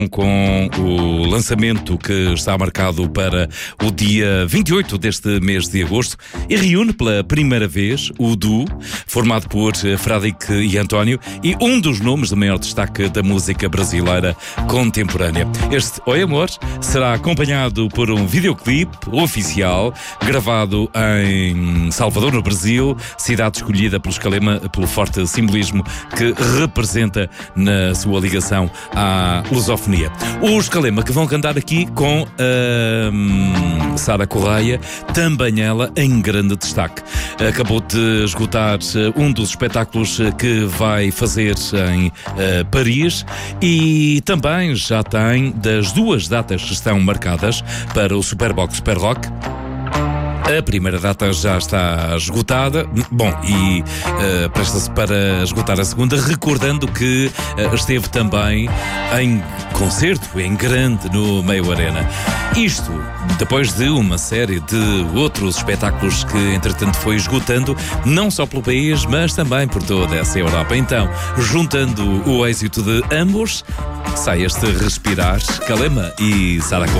com o lançamento que está marcado para o dia 28 deste mês de agosto e reúne pela primeira vez o duo, formado por Fradique e António, e um dos nomes de maior destaque da música brasileira contemporânea. Este Oi Amor será acompanhado por um videoclipe oficial gravado em Salvador, no Brasil, cidade escolhida pelo Escalema pelo forte simbolismo que representa na sua ligação à lusofonia. Os Escalema que vão cantar aqui com a Sara Correia, também ela em grande destaque. Acabou de esgotar um dos espetáculos que vai fazer em Paris e também já tem das duas datas que estão marcadas para o Superbox Super Rock. A primeira data já está esgotada, bom, e presta-se para esgotar a segunda, recordando que esteve também em concerto, em grande, no Meio Arena. Isto depois de uma série de outros espetáculos que, entretanto, foi esgotando, não só pelo país, mas também por toda essa Europa. Então, juntando o êxito de ambos, sai este respirar, Escalema e Sara Correia.